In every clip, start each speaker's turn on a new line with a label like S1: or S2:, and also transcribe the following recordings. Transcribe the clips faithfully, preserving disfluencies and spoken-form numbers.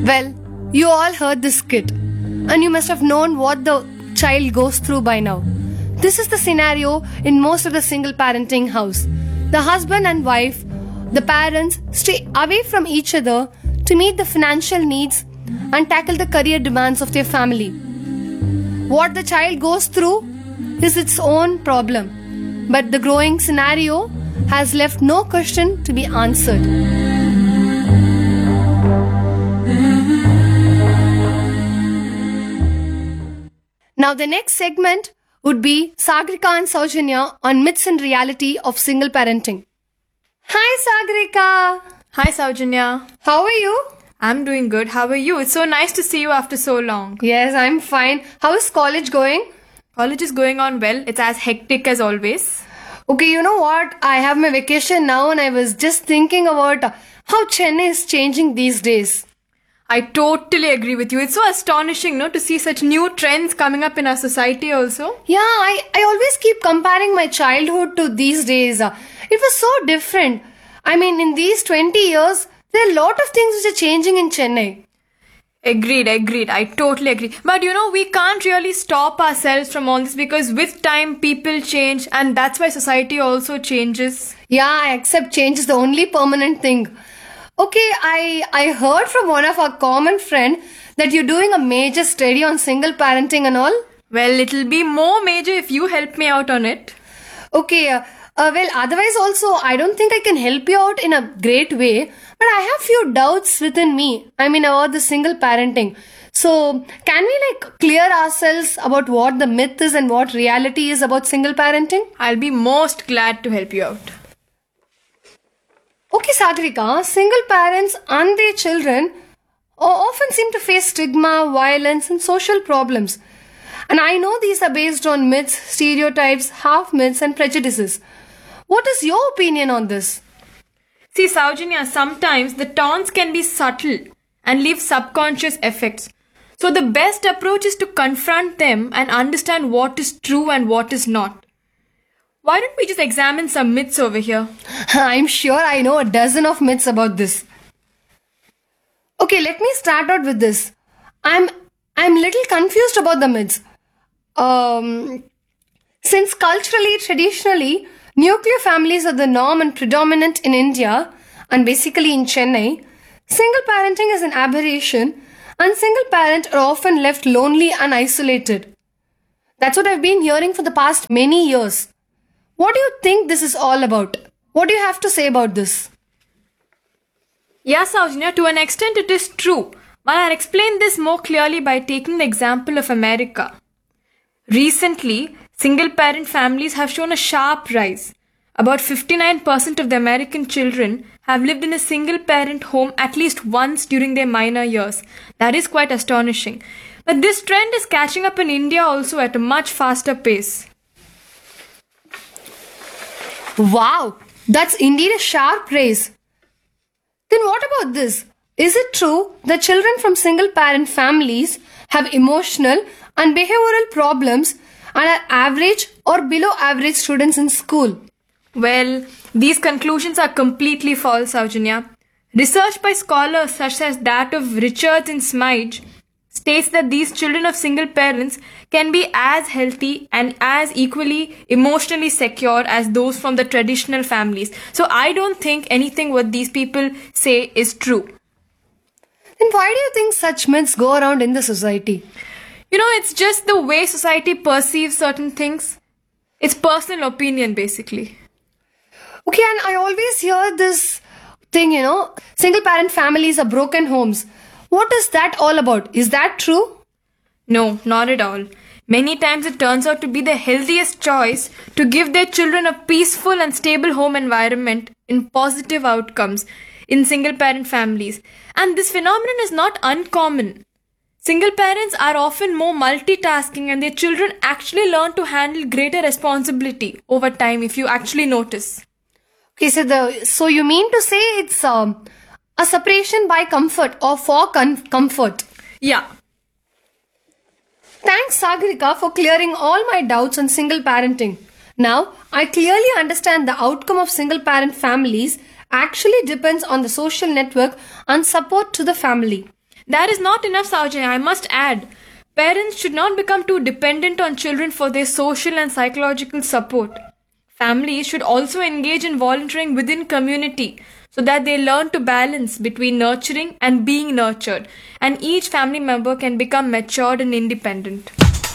S1: Well, you all heard this skit, and you must have known what the child goes through by now. This is the scenario in most of the single parenting house. The husband and wife, the parents, stay away from each other to meet the financial needs and tackle the career demands of their family. What the child goes through is its own problem, but the growing scenario has left no question to be answered. Now the next segment would be Sagrika and Saujanya on myths and reality of single parenting. Hi Sagrika!
S2: Hi Saujanya.
S1: How are you?
S2: I'm doing good. How are you? It's so nice to see you after so long.
S1: Yes, I'm fine. How is college going?
S2: College is going on well. It's as hectic as always.
S1: Okay, you know what? I have my vacation now and I was just thinking about how Chennai is changing these days.
S2: I totally agree with you. It's so astonishing, no, to see such new trends coming up in our society also.
S1: Yeah, I, I always keep comparing my childhood to these days. It was so different. I mean, in these twenty years, there are a lot of things which are changing in Chennai.
S2: Agreed, agreed. I totally agree. But you know, we can't really stop ourselves from all this because with time, people change and that's why society also changes.
S1: Yeah, I accept change is the only permanent thing. Okay, I, I heard from one of our common friend that you're doing a major study on single parenting and all.
S2: Well, it'll be more major if you help me out on it.
S1: Okay, uh, uh, well, otherwise also, I don't think I can help you out in a great way, but I have few doubts within me, I mean about the single parenting. So, can we like clear ourselves about what the myth is and what reality is about single parenting?
S2: I'll be most glad to help you out.
S1: Okay, Sagrika, single parents and their children often seem to face stigma, violence and social problems. And I know these are based on myths, stereotypes, half myths and prejudices. What is your opinion on this?
S2: See, Saujanya, sometimes the taunts can be subtle and leave subconscious effects. So the best approach is to confront them and understand what is true and what is not. Why don't we just examine some myths over here?
S1: I'm sure I know a dozen of myths about this. Okay, let me start out with this. I'm I'm little confused about the myths. Um, since culturally, traditionally, nuclear families are the norm and predominant in India and basically in Chennai, single parenting is an aberration and single parents are often left lonely and isolated. That's what I've been hearing for the past many years. What do you think this is all about? What do you have to say about this?
S2: Yeah, Saujanya, to an extent it is true. But I'll explain this more clearly by taking the example of America. Recently, single-parent families have shown a sharp rise. About fifty-nine percent of the American children have lived in a single-parent home at least once during their minor years. That is quite astonishing. But this trend is catching up in India also at a much faster pace.
S1: Wow, that's indeed a sharp rise. Then what about this? Is it true that children from single-parent families have emotional and behavioral problems and are average or below average students in school?
S2: Well, these conclusions are completely false, Saujanya. Research by scholars such as that of Richards and Smyge states that these children of single parents can be as healthy and as equally emotionally secure as those from the traditional families. So I don't think anything what these people say is true.
S1: Then why do you think such myths go around in the society?
S2: You know, it's just the way society perceives certain things. It's personal opinion, basically.
S1: Okay, and I always hear this thing, you know, single parent families are broken homes. What is that all about? Is that true?
S2: No, not at all. Many times it turns out to be the healthiest choice to give their children a peaceful and stable home environment in positive outcomes in single parent families. And this phenomenon is not uncommon. Single parents are often more multitasking and their children actually learn to handle greater responsibility over time if you actually notice.
S1: Okay, so the so you mean to say it's um, a separation by comfort or for con- comfort?
S2: Yeah.
S1: Thanks, Sagrika, for clearing all my doubts on single parenting. Now, I clearly understand the outcome of single parent families actually depends on the social network and support to the family.
S2: That is not enough, Saujanya. I must add, parents should not become too dependent on children for their social and psychological support. Families should also engage in volunteering within community so that they learn to balance between nurturing and being nurtured, and each family member can become matured and independent.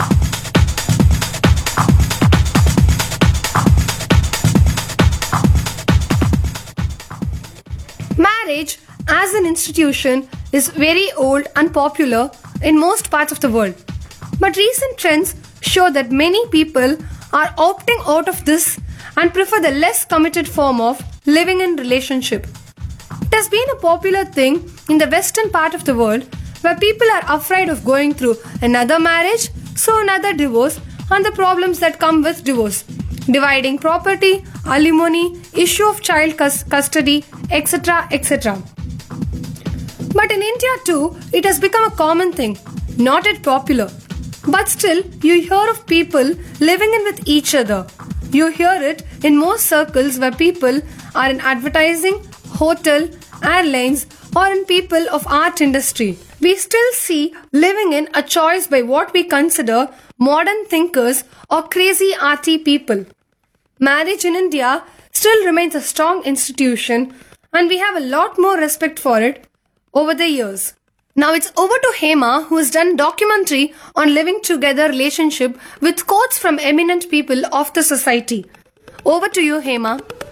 S1: Marriage as an institution is very old and popular in most parts of the world. But recent trends show that many people are opting out of this and prefer the less committed form of living in relationship. It has been a popular thing in the western part of the world where people are afraid of going through another marriage, so another divorce, and the problems that come with divorce. Dividing property, alimony, issue of child cus- custody, et cetera, et cetera. But in India too, it has become a common thing, not yet popular. But still, you hear of people living in with each other. You hear it in most circles where people are in advertising, hotel, airlines, or in people of art industry. We still see living in a choice by what we consider modern thinkers or crazy arty people. Marriage in India still remains a strong institution, and we have a lot more respect for it over the years. Now it's over to Hema, who has done documentary on living together relationship with quotes from eminent people of the society. Over to you, Hema.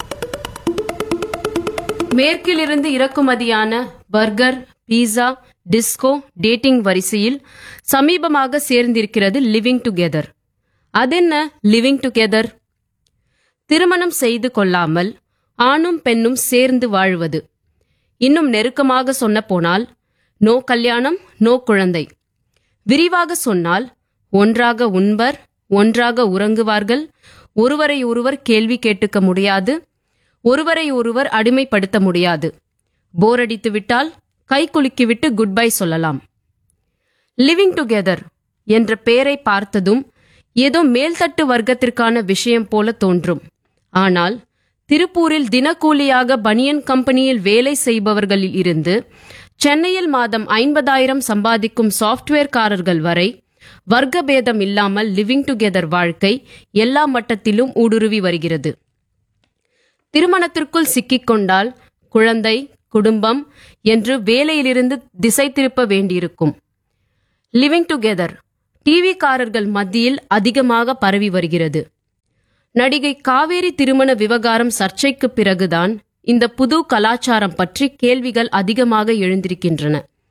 S3: மேற்கிலிருந்து இறக்குமதியான burger, pizza, disco, dating வரிசையில் சமீபமாக சேர்ந்திருக்கிறது living together. அதென்ன living together? திருமணம் செய்து கொள்ளாமல் ஆணும் பெண்ணும் சேர்ந்து வாழ்வது. இன்னும் நெருக்கமாக சொன்ன போனால் நோ கல்யாணம், நோ குழந்தை. விரிவாக சொன்னால் ஒன்றாக உண்பர், ஒன்றாக உறங்குவார்கள், ஒருவரை ஒருவர் கேள்வி கேட்டுக்க முடியாது, ஒருவரை ஒருவர் அடிமைப்படுத்த முடியாது. போரடித்து விட்டால் கை குலுக்கிவிட்டு குட் பை சொல்லலாம். லிவிங் டுகெதர் என்ற பெயரை பார்த்ததும் ஏதோ மேல்தட்டு வர்க்கத்திற்கான விஷயம் போல தோன்றும். ஆனால் திருப்பூரில் தினக்கூலியாக பனியன் கம்பெனியில் வேலை செய்பவர்களில் இருந்து சென்னையில் மாதம் ஐம்பதாயிரம் சம்பாதிக்கும் சாஃப்ட்வேர்காரர்கள் வரை வர்க்கபேதம் இல்லாமல் லிவிங் டுகெதர் வாழ்க்கை எல்லா மட்டத்திலும் ஊடுருவி வருகிறது. திருமணத்திற்குள் சிக்கிக்கொண்டால் குழந்தை, குடும்பம் என்று வேலையிலிருந்து திசை திருப்ப வேண்டியிருக்கும். லிவிங் டுகெதர் டிவிக்காரர்கள் மத்தியில் அதிகமாக பரவி வருகிறது. நடிகை காவேரி திருமண விவகாரம் சர்ச்சைக்கு பிறகுதான் இந்த புது கலாச்சாரம் பற்றி கேள்விகள் அதிகமாக எழுந்திருக்கின்றன.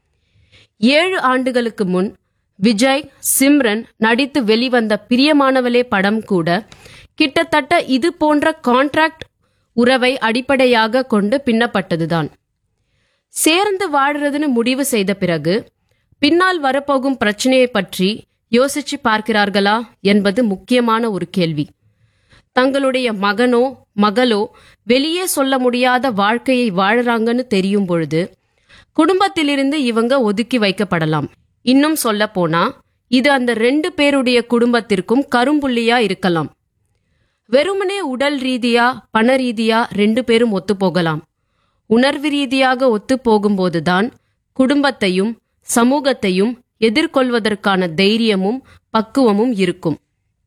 S3: ஏழு ஆண்டுகளுக்கு முன் விஜய், சிம்ரன் நடித்து வெளிவந்த பிரியமானவளே படம் கூட கிட்டத்தட்ட இது போன்ற கான்ட்ராக்ட் உறவை அடிப்படையாக கொண்டு பின்னப்பட்டதுதான். சேர்ந்து வாழ்றதுன்னு முடிவு செய்த பிறகு பின்னால் வரப்போகும் பிரச்சனையை பற்றி யோசிச்சு பார்க்கிறார்களா என்பது முக்கியமான ஒரு கேள்வி. தங்களுடைய மகனோ மகளோ வெளியே சொல்ல முடியாத வாழ்க்கையை வாழறாங்கன்னு தெரியும் பொழுது குடும்பத்திலிருந்து இவங்க ஒதுக்கி வைக்கப்படலாம். இன்னும் சொல்ல போனா இது அந்த ரெண்டு பேருடைய குடும்பத்திற்கும் கரும்புள்ளியா இருக்கலாம். வெறுமனே உடல் ரீதியா பண ரீதியா ரெண்டு பேரும் ஒத்து போகலாம். உணர்வு ரீதியாக ஒத்து போகும்போதுதான் குடும்பத்தையும் சமூகத்தையும் எதிர்கொள்வதற்கான தைரியமும் பக்குவமும் இருக்கும்.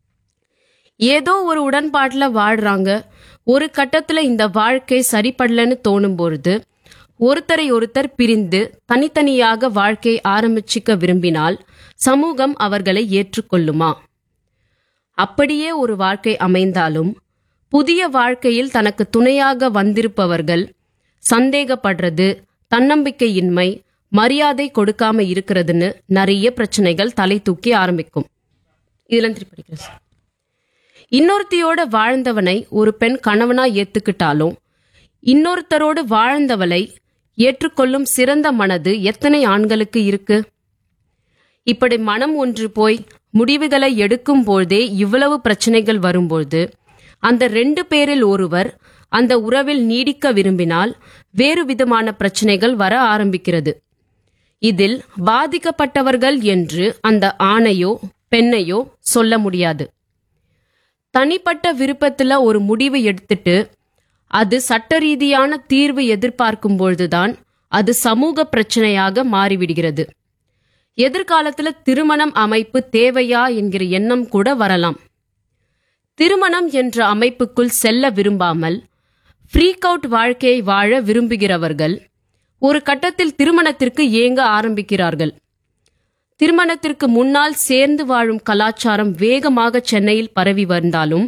S3: ஏதோ ஒரு உடன்பாட்டுல வாழ்றாங்க, ஒரு கட்டத்துல இந்த வாழ்க்கை சரிப்படலன்னு தோணும் பொழுது ஒருத்தரை ஒருத்தர் பிரிந்து தனித்தனியாக வாழ்க்கை ஆரம்பிச்சுக்க விரும்பினால் சமூகம் அவர்களை ஏற்றுக்கொள்ளுமா? அப்படியே ஒரு வாழ்க்கை அமைந்தாலும் புதிய வாழ்க்கையில் தனக்கு துணையாக வந்திருப்பவர்கள் சந்தேகப்படுறது, தன்னம்பிக்கையின்மை, மரியாதை கொடுக்காம இருக்கிறதுன்னு நிறைய பிரச்சனைகள் தலை தூக்கி ஆரம்பிக்கும். இதெல்லாம் திருப்பி படிக்கிறேன் சார். இன்னொருத்தியோட வாழ்ந்தவனை ஒரு பெண் கணவனா ஏத்துக்கிட்டாலும் இன்னொருத்தரோடு வாழ்ந்தவளை ஏற்றுக்கொள்ளும் சிறந்த மனது எத்தனை ஆண்களுக்கு இருக்கு? இப்படி மனம் ஒன்று போய் முடிவுகளை எடுக்கும் போதே இவ்வளவு பிரச்சனைகள் வரும்போது அந்த ரெண்டு பேரில் ஒருவர் அந்த உறவில் நீடிக்க விரும்பினால் வேறு விதமான பிரச்சனைகள் வர ஆரம்பிக்கிறது. இதில் பாதிக்கப்பட்டவர்கள் என்று அந்த ஆணையோ பெண்ணையோ சொல்ல முடியாது. தனிப்பட்ட விருப்பத்துல ஒரு முடிவு எடுத்துட்டு அது சட்ட ரீதியான தீர்வு எதிர்பார்க்கும் பொழுதுதான் அது சமூக பிரச்சனையாக மாறிவிடுகிறது. எதிர்காலத்தில் திருமணம் அமைப்பு தேவையா என்கிற எண்ணம் கூட வரலாம். திருமணம் என்ற அமைப்புக்குள் செல்ல விரும்பாமல் ஃப்ரீக் அவுட் வாழ்க்கையை வாழ விரும்புகிறவர்கள் ஒரு கட்டத்தில் திருமணத்திற்கு ஏங்க ஆரம்பிக்கிறார்கள். திருமணத்திற்கு முன்னால் சேர்ந்து வாழும் கலாச்சாரம் வேகமாக சென்னையில் பரவி வந்தாலும்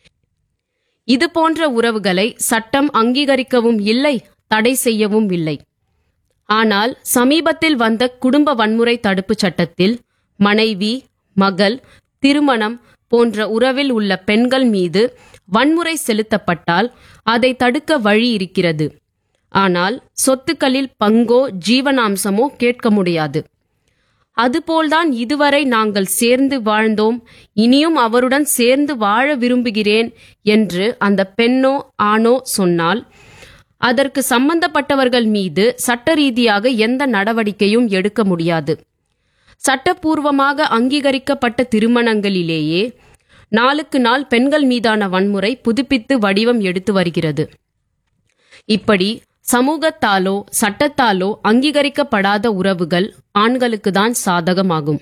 S3: இது போன்ற உறவுகளை சட்டம் அங்கீகரிக்கவும் இல்லை, தடை செய்யவும் இல்லை. ஆனால் சமீபத்தில் வந்த குடும்ப வன்முறை தடுப்பு சட்டத்தில் மனைவி, மகள், திருமணம் போன்ற உறவில் உள்ள பெண்கள் மீது வன்முறை செலுத்தப்பட்டால் அதை தடுக்க வழி இருக்கிறது. ஆனால் சொத்துக்களில் பங்கோ ஜீவனாம்சமோ கேட்க முடியாது. அதுபோல்தான் இதுவரை நாங்கள் சேர்ந்து வாழ்ந்தோம், இனியும் அவருடன் சேர்ந்து வாழ விரும்புகிறேன் என்று அந்த பெண்ணோ ஆணோ சொன்னால் அதற்கு சம்பந்தப்பட்டவர்கள் மீது சட்ட ரீதியாக எந்த நடவடிக்கையும் எடுக்க முடியாது. சட்டப்பூர்வமாக அங்கீகரிக்கப்பட்ட திருமணங்களிலேயே நாளுக்கு நாள் பெண்கள் மீதான வன்முறை புதுப்பித்து வடிவம் எடுத்து வருகிறது. இப்படி சமூகத்தாலோ சட்டத்தாலோ அங்கீகரிக்கப்படாத உறவுகள் ஆண்களுக்கு தான் சாதகமாகும்.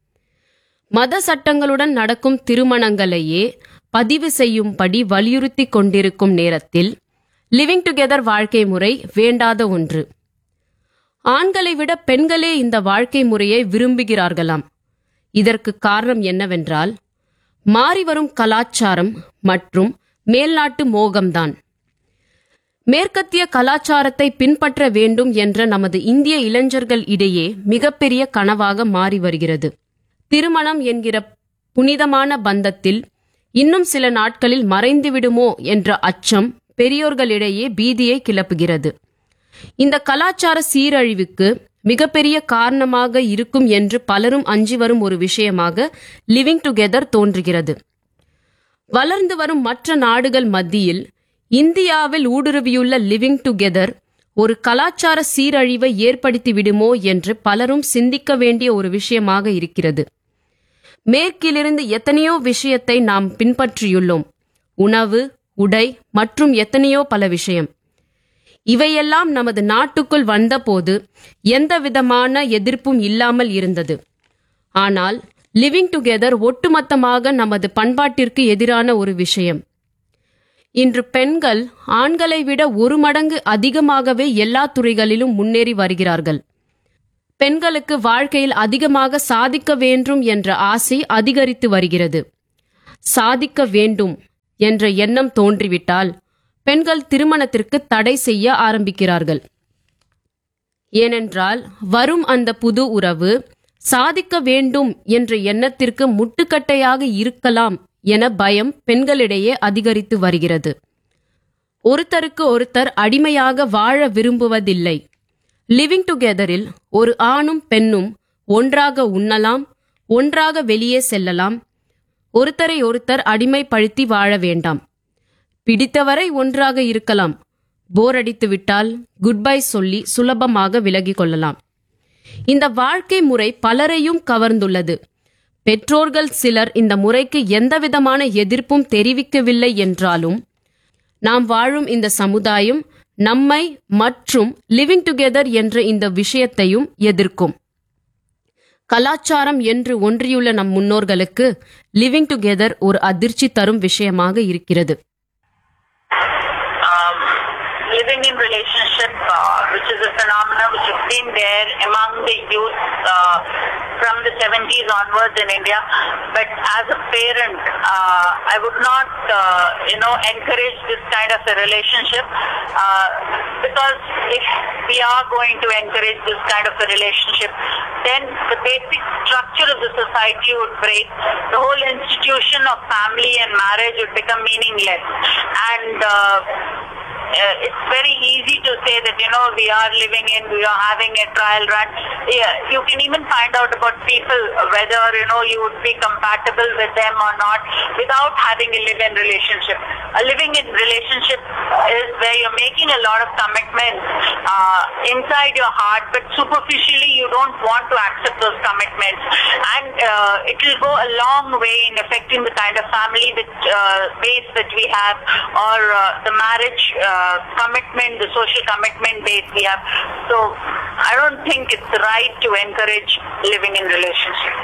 S3: மத சட்டங்களுடன் நடக்கும் திருமணங்களையே பதிவு செய்யும்படி வலியுறுத்தி கொண்டிருக்கும் நேரத்தில் லிவிங் டுகெதர் வாழ்க்கை முறை வேண்டாத ஒன்று. ஆண்களை விட பெண்களே இந்த வாழ்க்கை முறையை விரும்புகிறார்களாம். இதற்கு காரணம் என்னவென்றால் மாறிவரும் கலாச்சாரம் மற்றும் மேல்நாட்டு மோகம்தான். மேற்கத்திய கலாச்சாரத்தை பின்பற்ற வேண்டும் என்ற நமது இந்திய இளைஞர்கள் இடையே மிகப்பெரிய கனவாக மாறி வருகிறது. திருமணம் என்கிற புனிதமான பந்தத்தில் இன்னும் சில நாட்களில் மறைந்துவிடுமோ என்ற அச்சம் பெரியோர்களிடையே பீதியை கிளப்புகிறது. இந்த கலாச்சார சீரழிவுக்கு மிகப்பெரிய காரணமாக இருக்கும் என்று பலரும் அஞ்சி வரும் ஒரு விஷயமாக லிவிங் டுகெதர் தோன்றுகிறது. வளர்ந்து வரும் மற்ற நாடுகள் மத்தியில் இந்தியாவில் ஊடுருவியுள்ள லிவிங் டுகெதர் ஒரு கலாச்சார சீரழிவை ஏற்படுத்தி விடுமோ என்று பலரும் சிந்திக்க வேண்டிய ஒரு விஷயமாக இருக்கிறது. மேற்கிலிருந்து எத்தனையோ விஷயத்தை நாம் பின்பற்றியுள்ளோம். உணவு, உடை மற்றும் எத்தனையோ பல விஷயம். இவையெல்லாம் நமது நாட்டுக்குள் வந்தபோது எந்த விதமான எதிர்ப்பும் இல்லாமல் இருந்தது. ஆனால் லிவிங் டுகெதர் ஒட்டுமொத்தமாக நமது பண்பாட்டிற்கு எதிரான ஒரு விஷயம். இன்று பெண்கள் ஆண்களை விட ஒரு மடங்கு அதிகமாகவே எல்லா துறைகளிலும் முன்னேறி வருகிறார்கள். பெண்களுக்கு வாழ்க்கையில் அதிகமாக சாதிக்க வேண்டும் என்ற ஆசை அதிகரித்து வருகிறது. சாதிக்க வேண்டும் என்ற எண்ணம் தோன்றிவிட்டால் பெண்கள் திருமணத்திற்கு தடை செய்ய ஆரம்பிக்கிறார்கள். ஏனென்றால் வரும் அந்த புது உறவு சாதிக்க வேண்டும் என்ற எண்ணத்திற்கு முட்டுக்கட்டையாக இருக்கலாம் என பயம் பெண்களிடையே அதிகரித்து வருகிறது. ஒருத்தருக்கு ஒருத்தர் அடிமையாக வாழ விரும்புவதில்லை. லிவிங் டுகெதரில் ஒரு ஆணும் பெண்ணும் ஒன்றாக உண்ணலாம், ஒன்றாக வெளியே செல்லலாம். ஒருத்தரை ஒருத்தர் அடிமைப்படுத்தி வாழ வேண்டாம். பிடித்தவரை ஒன்றாக இருக்கலாம். போர் அடித்து விட்டால் குட்பை சொல்லி சுலபமாக விலகிக் கொள்ளலாம். இந்த வாழ்க்கை முறை பலரையும் கவர்ந்துள்ளது. பெற்றோர்கள் சிலர் இந்த முறைக்கு எந்தவிதமான எதிர்ப்பும் தெரிவிக்கவில்லை என்றாலும் நாம் வாழும் இந்த சமுதாயம் நம்மை மற்றும் லிவிங் டுகெதர் என்ற இந்த விஷயத்தையும் எதிர்க்கும். கலாச்சாரம் என்று ஒன்றியுள்ள நம் முன்னோர்களுக்கு லிவிங் டுகெதர் ஒரு அதிர்ச்சி தரும் விஷயமாக இருக்கிறது.
S4: Living in relationship, uh, which is a phenomenon which has been there among the youth uh, from the seventies onwards in India. But as a parent, uh, I would not, uh, you know, encourage this kind of a relationship uh, because if we are going to encourage this kind of a relationship, then the basic structure of the society would break. The whole institution of family and marriage would become meaningless. And uh, Uh, it's very easy to say that, you know, we are living in, we are having a trial run. Yeah, you can even find out about people whether, you know, you would be compatible with them or not without having a live-in relationship. A living-in relationship is where you're making a lot of commitments uh, inside your heart, but superficially you don't want to accept those commitments. And uh, it will go a long way in affecting the kind of family that, uh, base that we have or uh, the marriage uh, uh, commitment, the social commitment base we have. So I don't think it's right to encourage living in relationship.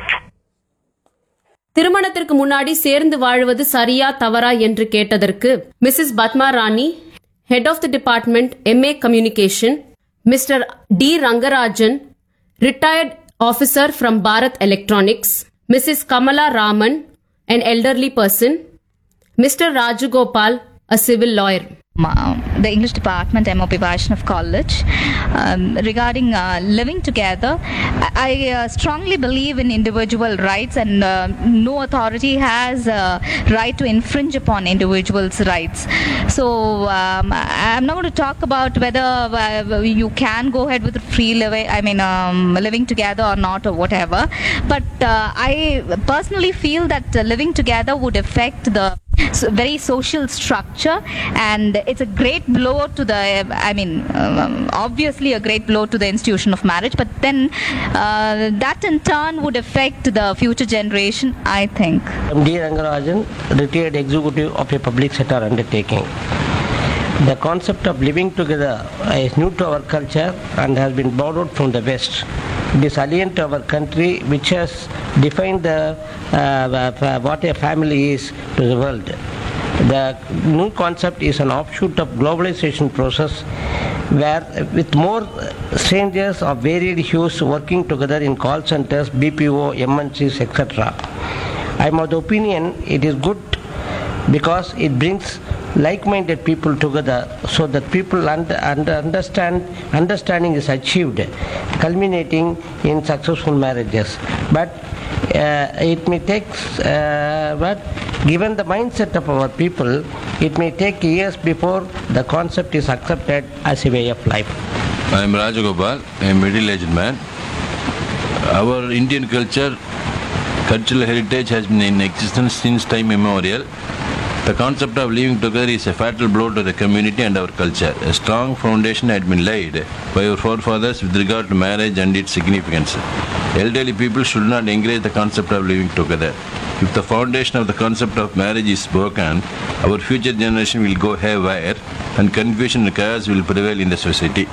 S3: திருமணத்திற்கு முன்னாடி சேர்ந்து வாழ்வது சரியா தவறா என்று கேட்டதற்கு Mrs Padma Rani, head of the department MA communication, mister D Rangarajan, retired officer from Bharat electronics, Mrs Kamala Raman, an elderly person, Mister Rajagopal, a civil lawyer.
S5: The English department, M O P Vaishnav College, um, regarding uh, living together. I uh, strongly believe in individual rights, and uh, no authority has a right to infringe upon individuals' rights. So um, I'm not going to talk about whether uh, you can go ahead with free living, I mean um, living together or not or whatever. But uh, I personally feel that uh, living together would affect the So very social structure, and it's a great blow to the, I mean, um, obviously a great blow to the institution of marriage, but then uh, that in turn would affect the future generation, I think.
S6: I'm D. Rangarajan, retired executive of a public sector undertaking. The concept of living together is new to our culture and has been borrowed from the West. It is alien to our country, which has defined the, uh, what a family is to the world. The new concept is an offshoot of globalization process, where with more strangers of varied hues working together in call centers, B P O, M N Cs, et cetera. I am of the opinion it is good because it brings like-minded people together, so that people under, under understand understanding is achieved, culminating in successful marriages. But uh, it may take, uh, but given the mindset of our people, it may take years before the concept is accepted as a way of life.
S7: I am Rajagopal, a middle-aged man. Our Indian culture, cultural heritage has been in existence since time immemorial. The concept of living together is a fatal blow to the community and our culture. A strong foundation had been laid by our forefathers with regard to marriage and its significance. Elderly people should not encourage the concept of living together. If the foundation of the concept of marriage is broken, our future generation will go haywire and confusion and chaos will prevail in the society.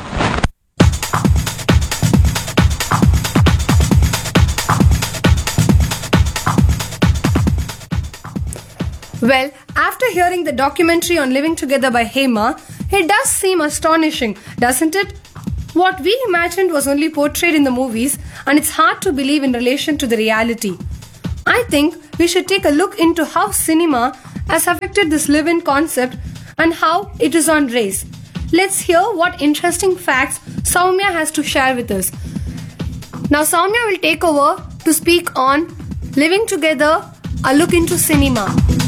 S1: Well, after hearing the documentary on Living Together by Hema, it does seem astonishing, doesn't it? What we imagined was only portrayed in the movies, and it's hard to believe in relation to the reality. I think we should take a look into how cinema has affected this live-in concept and how it is on race. Let's hear what interesting facts Soumya has to share with us. Now Soumya will take over to speak on Living Together, a look into cinema.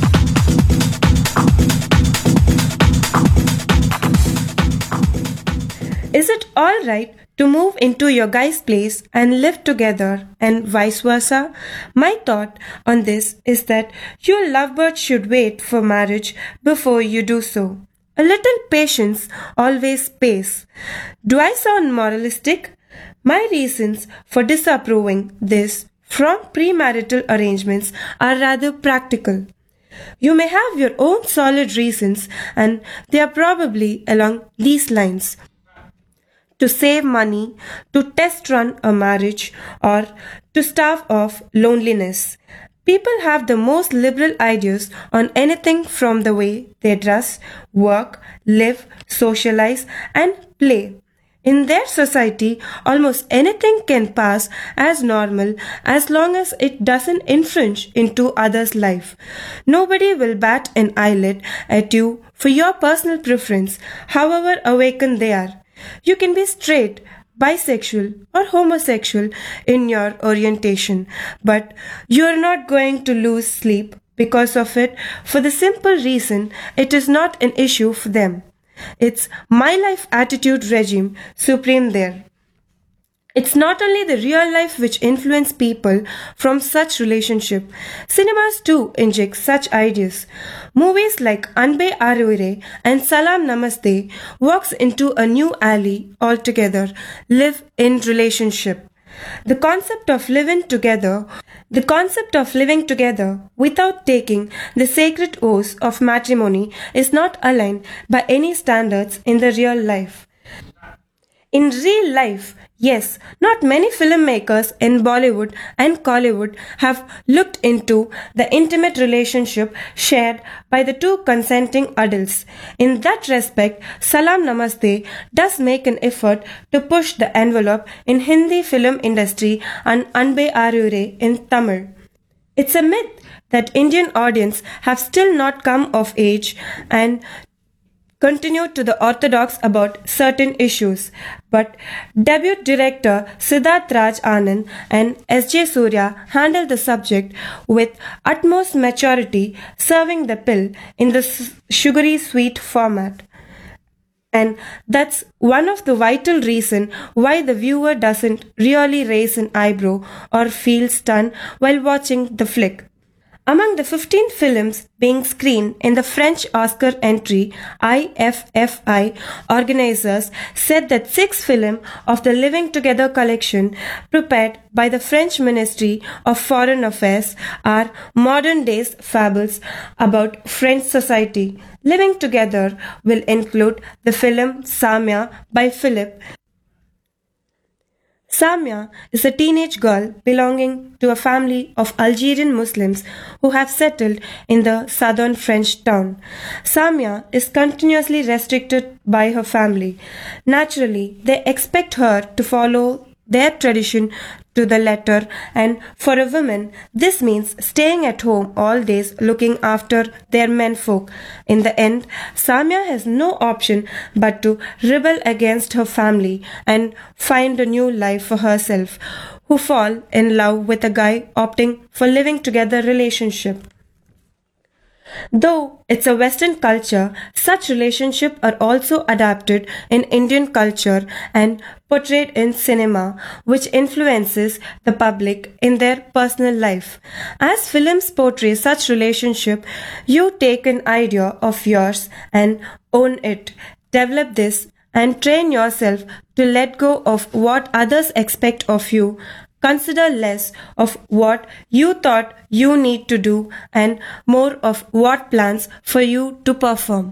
S8: Is it all right to move into your guy's place and live together and vice versa? My thought on this is that your lovebird should wait for marriage before you do so. A little patience always pays. Do I sound moralistic? My reasons for disapproving this from premarital arrangements are rather practical. You may have your own solid reasons, and they are probably along these lines. To save money, to test run a marriage, or to stave off loneliness. People have the most liberal ideas on anything from the way they dress, work, live, socialize, and play. In their society, almost anything can pass as normal as long as it doesn't infringe into others' life. Nobody will bat an eyelid at you for your personal preference, however awakened they are. You can be straight, bisexual, or homosexual in your orientation, but you are not going to lose sleep because of it, for the simple reason it is not an issue for them. It's my life attitude regime supreme there. It's not only the real life which influence people from such relationship. Cinemas too inject such ideas. Movies like Anbe Aruvire and Salam Namaste walks into a new alley altogether. Live in relationship. The concept of living together, the concept of living together without taking the sacred oaths of matrimony is not aligned by any standards in the real life. In real life, yes, not many filmmakers in Bollywood and Collywood have looked into the intimate relationship shared by the two consenting adults. In that respect, Salam Namaste does make an effort to push the envelope in Hindi film industry and Anbe Arure in Tamil. It's a myth that Indian audience have still not come of age and continue to the orthodox about certain issues, but debut director Siddharth Raj Anand and S J Surya handled the subject with utmost maturity, serving the pill in the sugary sweet format. And that's one of the vital reasons why the viewer doesn't really raise an eyebrow or feel stunned while watching the flick. Among the fifteen films being screened in the French Oscar entry, I F F I organizers said that six films of the Living Together collection prepared by the French Ministry of Foreign Affairs are modern-day fables about French society. Living Together will include the film Samya by Philip. Samya is a teenage girl belonging to a family of Algerian Muslims who have settled in the southern French town. Samya is continuously restricted by her family. Naturally, they expect her to follow their tradition to the letter, and for a woman, this means staying at home all days looking after their menfolk. In the end, Samya has no option but to rebel against her family and find a new life for herself, who fall in love with a guy opting for living together relationship. Though it's a Western culture, such relationships are also adapted in Indian culture and portrayed in cinema, which influences the public in their personal life. As films portray such relationship, you take an idea of yours and own it. Develop this and train yourself to let go of what others expect of you. Consider less of what you thought you need to do and more of what plans for you to perform.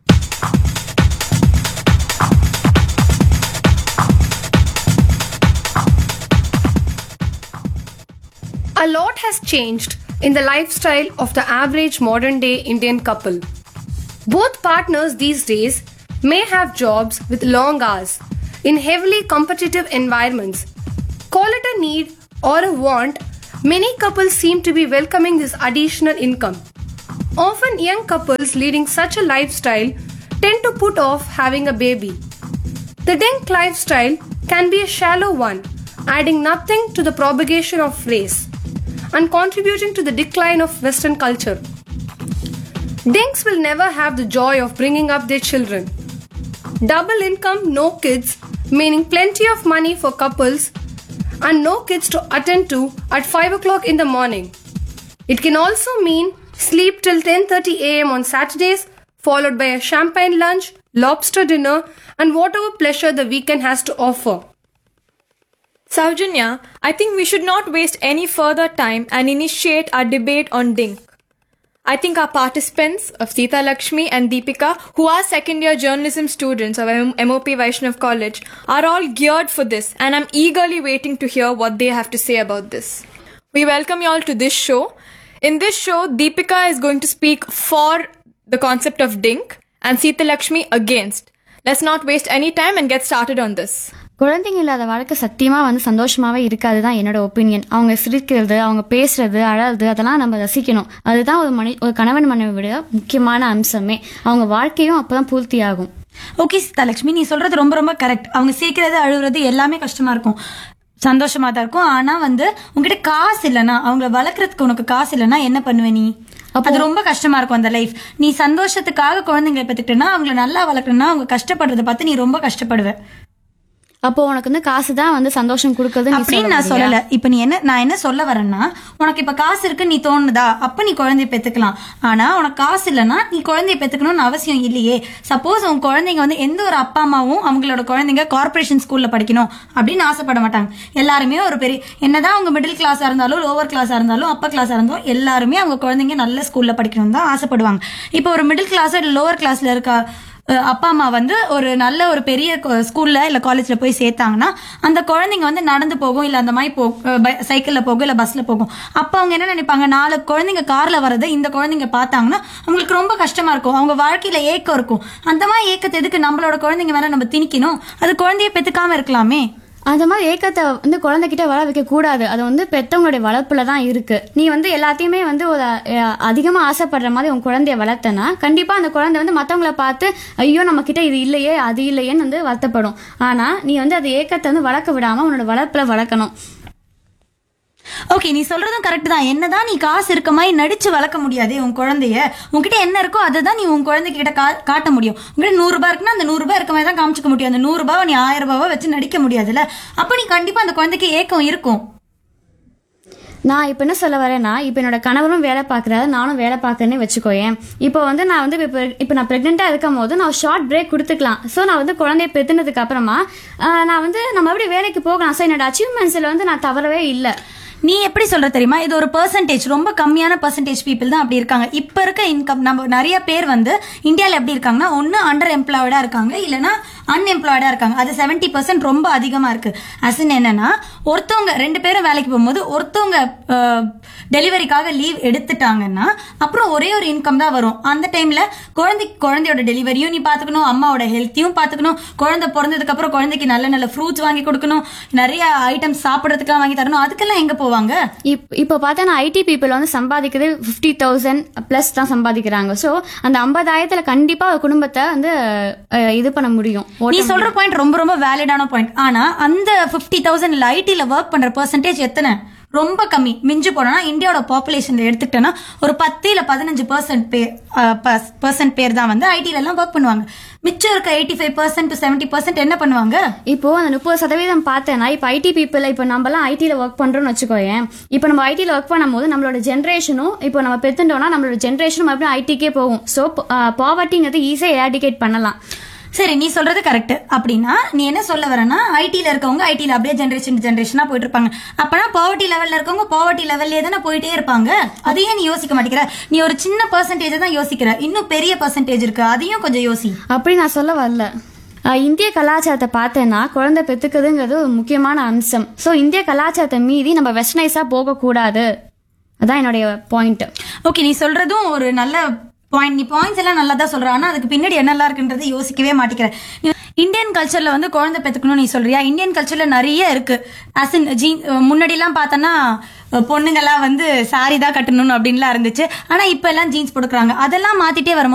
S1: A lot has changed in the lifestyle of the average modern day Indian couple. Both partners these days may have jobs with long hours in heavily competitive environments. Call it a need or a want, many couples seem to be welcoming this additional income. Often young couples leading such a lifestyle tend to put off having a baby. The Dink lifestyle can be a shallow one, adding nothing to the propagation of race and contributing to the decline of Western culture. Dinks will never have the joy of bringing up their children. Double income, no kids, meaning plenty of money for couples and no kids to attend to at five o'clock in the morning. It can also mean sleep till ten thirty a m on Saturdays, followed by a champagne lunch, lobster dinner, and whatever pleasure the weekend has to offer.
S2: Saujanya, I think we should not waste any further time and initiate our debate on Dink. I think our participants of Sita Lakshmi and Deepika, who are second year journalism students of M O P Vaishnav College, are all geared for this, and I'm eagerly waiting to hear what they have to say about this. We welcome you all to this show. In this show, Deepika is going to speak for the concept of Dink and Sita Lakshmi against. Let's not waste any time and get started on this.
S9: குழந்தைங்க இல்லாத வாழ்க்கை சத்தியமாக வந்து சந்தோஷமாகவே இருக்காது தான் என்னோட opinion. அவங்க சிரிக்கிறது, அவங்க பேசுறது, அழறது, அதெல்லாம் நம்ம ரசிக்கணும். அதுதான் ஒரு மனி ஒரு கணவன் மனைவி விட முக்கியமான அம்சமே. அவங்க வாழ்க்கையும் அப்பதான் பூர்த்தி ஆகும்.
S10: ஓகே சீதாலட்சுமி, நீ சொல்றது ரொம்ப ரொம்ப கரெக்ட். அவங்க சிரிக்கிறது, அழுகுறது எல்லாமே கஷ்டமா இருக்கும், சந்தோஷமா தான் இருக்கும். ஆனா வந்து உங்ககிட்ட காசு இல்லைன்னா, அவங்கள வளர்க்கறதுக்கு உனக்கு காசு இல்லைன்னா என்ன பண்ணுவ நீ? அது ரொம்ப கஷ்டமா இருக்கும் அந்த லைஃப். நீ சந்தோஷத்துக்காக குழந்தைங்களை பெற்றுக்கிட்டேன்னா, அவங்களை நல்லா வளர்க்கணும்னா அவங்க கஷ்டப்படுறதை பார்த்து நீ ரொம்ப கஷ்டப்படுவ.
S9: அப்போ உனக்கு வந்து காசு தான் வந்து சந்தோஷம் கொடுக்குறது
S10: அப்படின்னு நான் சொல்லல. இப்ப நீ என்ன நான் என்ன சொல்ல வரேன்னா, உனக்கு இப்ப காசு இருக்கு நீ தோணுதா, அப்ப நீ குழந்தைய பெத்துக்கலாம். ஆனா உனக்கு காசு இல்லைன்னா நீ குழந்தைய பெத்துக்கணும்னு அவசியம் இல்லையே. சப்போஸ் உன் குழந்தைங்க வந்து எந்த ஒரு அப்பா அம்மாவும் அவங்களோட குழந்தைங்க கார்பரேஷன் ஸ்கூல்ல படிக்கணும் அப்படின்னு ஆசைப்பட மாட்டாங்க. எல்லாருமே ஒரு பெரிய என்னதான் அவங்க மிடில் கிளாஸா இருந்தாலும் லோவர் கிளாஸா இருந்தாலும் அப்பர் கிளாஸா இருந்தாலும் எல்லாருமே அவங்க குழந்தைங்க நல்ல ஸ்கூல்ல படிக்கணும் தான் ஆசைப்படுவாங்க. இப்போ ஒரு மிடில் கிளாஸ் லோவர் கிளாஸ்ல இருக்க அப்பா அம்மா வந்து ஒரு நல்ல ஒரு பெரிய ஸ்கூல்ல இல்ல காலேஜ்ல போய் சேர்த்தாங்கன்னா அந்த குழந்தைங்க வந்து நடந்து போகும், இல்ல அந்த மாதிரி போ சைக்கிள்ல போகும், இல்ல பஸ்ல போகும். அப்ப அவங்க என்ன நினைப்பாங்க, நாலு குழந்தைங்க கார்ல வரது இந்த குழந்தைங்க பார்த்தாங்கன்னா அவங்களுக்கு ரொம்ப கஷ்டமா இருக்கும், அவங்க வாழ்க்கையில ஏக்கம் இருக்கும். அந்த மாதிரி ஏக்கத்தை எதுக்கு நம்மளோட குழந்தைங்க வேற நம்ம திணிக்கணும்? அது குழந்தைய பெத்துக்காம இருக்கலாமே.
S9: அந்த மாதிரி ஏக்கத்தை வந்து குழந்தைகிட்ட வளர வைக்க கூடாது. அது வந்து பெற்றவங்களுடைய வளர்ப்புல தான் இருக்கு. நீ வந்து எல்லாத்தையுமே வந்து ஒரு அதிகமா ஆசைப்படுற மாதிரி உன் குழந்தைய வளர்த்தனா கண்டிப்பா அந்த குழந்தை வந்து மற்றவங்களை பார்த்து ஐயோ நம்ம கிட்ட இது இல்லையே அது இல்லையேன்னு வந்து வருத்தப்படும். ஆனா நீ வந்து அது ஏக்கத்தை வந்து வளர்க்க விடாம உன்னோட வளர்ப்புல வளர்க்கணும்.
S10: ஓகே, நீ சொல்றதும் கரெக்ட் தான். என்னதான் நீ காசு இருக்க மாதிரி நடிச்சு வளர்க்க முடியாது உன் குழந்தைய. உன்கிட்ட என்ன இருக்கோ அதை தான் நீ உன் குழந்தைகிட்ட காட்ட முடியும். உங்ககிட்ட நூறு ரூபாய் இருக்குன்னா அந்த நூறு ரூபாய் இருக்க மாதிரி தான் காமிச்சிக்க முடியும். அந்த நூறு ரூபாய் நீ ஆயிரம் ரூபாய் வச்சு நடிக்க முடியாதுல்ல. அப்ப நீ கண்டிப்பா அந்த குழந்தைக்கு ஏக்கம் இருக்கும்.
S9: நான் இப்போ என்ன சொல்ல வரேன்னா, இப்போ என்னோட கணவரும் வேலை பார்க்குறாரு, நானும் வேலை பார்க்குறேன்னு வச்சுக்கோயேன். இப்போ வந்து நான் வந்து இப்போ இப்போ நான் ப்ரெக்னெண்ட்டாக இருக்கும் போது நான் ஷார்ட் பிரேக் கொடுத்துக்கலாம். ஸோ நான் வந்து குழந்தைய பெற்றுனதுக்கு அப்புறமா நான் வந்து நம்ம எப்படி வேலைக்கு போகலாம். ஸோ என்னோட அச்சீவ்மெண்ட்ஸில் வந்து நான் தவறவே இல்லை.
S10: நீ எப்படி சொல்ற தெரியுமா, இது ஒரு பெர்சன்டேஜ், ரொம்ப கம்மியான பெர்சன்டேஜ் பீப்புள் தான் அப்படி இருக்காங்க. இப்ப இருக்க இன்கம் நம்ம நிறைய பேர் வந்து இந்தியாவில் எப்படி இருக்காங்கன்னா, ஒன்னு அண்டர் எம்ப்ளாய்டா இருக்காங்க, இல்லைன்னா அன்எம்ப்ளாய்டா இருக்காங்க. அது செவன்டி பர்சன்ட் ரொம்ப அதிகமா இருக்கு. அசின் என்னன்னா, ஒருத்தவங்க ரெண்டு பேரும் வேலைக்கு போகும்போது ஒருத்தவங்க டெலிவரிக்காக லீவ் எடுத்துட்டாங்கன்னா அப்புறம் ஒரே ஒரு இன்கம் தான் வரும். அந்த டைம்ல குழந்தை குழந்தையோட டெலிவரியும் நீ பாத்துக்கணும், அம்மாவோட ஹெல்த்தையும் பாத்துக்கணும், குழந்தை பிறந்ததுக்கு அப்புறம் குழந்தைக்கு நல்ல நல்ல ஃப்ரூட்ஸ் வாங்கி கொடுக்கணும், நிறைய ஐட்டம்ஸ் சாப்பிடறதுக்கெல்லாம் வாங்கி தரணும். அதுக்கெல்லாம் எங்க போவாங்க?
S9: இப்போ பார்த்தா ஐடி பீப்புள் வந்து சம்பாதிக்கிறது பிப்டி தௌசண்ட் பிளஸ் தான் சம்பாதிக்கிறாங்க. ஸோ அந்த ஐம்பதாயிரத்துல கண்டிப்பா ஒரு குடும்பத்தை வந்து இது பண்ண முடியும்.
S10: நீ சொல்ற பாயிண்ட் ரொம்ப ரொம்ப வேலிடான பாயிண்ட். ஆனா அந்த பிப்டி தௌசண்ட் இல்ல ஐடில ஒர்க் பண்ற பெர்சன்டேஜ் எத்தனை? ரொம்ப கம்மி. மிஞ்சு போனா இந்தியாவோட பாப்புலேஷன் எடுத்துக்கிட்டோம்னா ஒரு பத்து இல்ல பதினஞ்சு பர்சன்ட் பேர் பர்சன்ட் பேர் தான் வந்து ஐடில எல்லாம் ஒர்க் பண்ணுவாங்க. மிச்சம் இருக்க eighty five percent to seventy percent என்ன பண்ணுவாங்க?
S9: இப்போ அந்த முப்பது சதவீதம் பார்த்தேன்னா இப்போ ஐடி பீப்புள் இப்போ நம்மலாம் ஐடியில் ஒர்க் பண்றோம்னு வச்சுக்கோயேன். இப்போ நம்ம ஐடியில் ஒர்க் பண்ணும்போது நம்மளோட ஜென்ரேஷனும் இப்போ நம்ம பெற்றுட்டோம்னா நம்மளோட ஜென்ரேஷனும் மறுபடியும் ஐடிக்கே போகும். ஸோ பாவர்ட்டிங்கிறது ஈஸியாக எராடிகேட் பண்ணலாம்.
S10: சரி, நீ சொல்றது கரெக்ட். அப்படின்னா நீ என்ன சொல்ல வரனா, ஐடில இருக்கவங்க ஐடில அப்படியே ஜென்ரேஷன் ஜென்ரேஷனா போயிட்டு இருப்பாங்க. அப்பனா பாவர்ட்டி லெவல்ல இருக்கவங்க பாவர்ட்டி லெவல்லே தானே போயிட்டே இருப்பாங்க. அதையே நீ யோசிக்க மாட்டேங்கிற. நீ ஒரு சின்ன பெர்சன்டேஜ் தான் யோசிக்கிற, இன்னும் பெரிய பெர்சன்டேஜ் இருக்கு, அதையும் கொஞ்சம் யோசி.
S9: அப்படி நான் சொல்ல வரல. இந்திய கலாச்சாரத்தை பார்த்தேன்னா குழந்தை பெத்துக்குதுங்கிறது ஒரு முக்கியமான அம்சம். ஸோ இந்திய கலாச்சாரத்தை மீறி நம்ம வெஸ்டர்னைஸா போகக்கூடாது. அதான் என்னுடைய பாயிண்ட்.
S10: ஓகே, நீ சொல்றதும் ஒரு நல்ல பாயிண்ட். நீ பாயிண்ட்ஸ் எல்லாம் நல்லா தான் சொல்ற, ஆனா அதுக்கு பின்னாடி என்னெல்லாம் இருக்குன்றது யோசிக்கவே மாட்டேங்கிற. இந்தியன் கல்ச்சர்ல வந்து குழந்தை பெத்துக்கணும் நீ சொல்றியா? இந்தியன் கல்ச்சர்ல நிறைய இருக்கு. அஸ் இன் ஜீன் முன்னாடி எல்லாம் பார்த்தோன்னா பொண்ணுங்கெல்லாம் வந்து சாரி தான் கட்டணும் அப்படின்லாம் இருந்துச்சு. ஆனா இப்ப எல்லாம் ஜீன்ஸ் போட்டுக்கிறாங்க. அதெல்லாம் மாத்திட்டே வரும்போது